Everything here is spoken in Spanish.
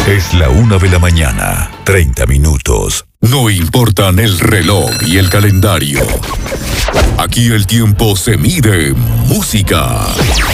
Es la 1:30 PM. No importan el reloj y el calendario. Aquí el tiempo se mide en música.